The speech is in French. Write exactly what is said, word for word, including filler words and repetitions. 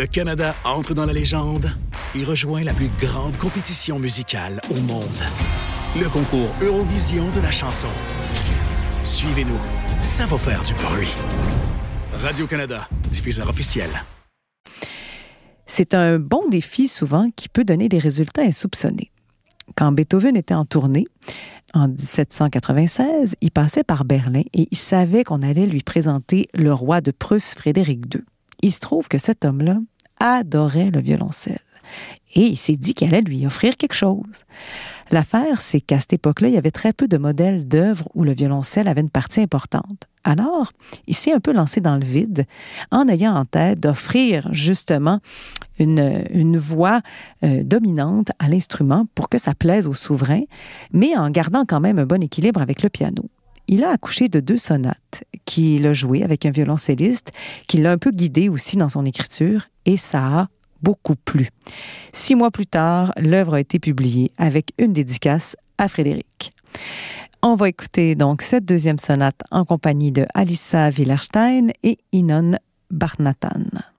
Le Canada entre dans la légende et rejoint la plus grande compétition musicale au monde. Le concours Eurovision de la chanson. Suivez-nous, ça va faire du bruit. Radio-Canada, diffuseur officiel. C'est un bon défi souvent qui peut donner des résultats insoupçonnés. Quand Beethoven était en tournée, en dix-sept cent quatre-vingt-seize, il passait par Berlin et il savait qu'on allait lui présenter le roi de Prusse, Frédéric deux. Il se trouve que cet homme-là adorait le violoncelle et il s'est dit qu'il allait lui offrir quelque chose. L'affaire, c'est qu'à cette époque-là, il y avait très peu de modèles d'œuvres où le violoncelle avait une partie importante. Alors, il s'est un peu lancé dans le vide en ayant en tête d'offrir justement une, une voix euh, dominante à l'instrument pour que ça plaise au souverain, mais en gardant quand même un bon équilibre avec le piano. Il a accouché de deux sonates qu'il a jouées avec un violoncelliste qui l'a un peu guidé aussi dans son écriture et ça a beaucoup plu. Six mois plus tard, l'œuvre a été publiée avec une dédicace à Frédéric. On va écouter donc cette deuxième sonate en compagnie de Alissa Wilerstein et Inon Barnatan.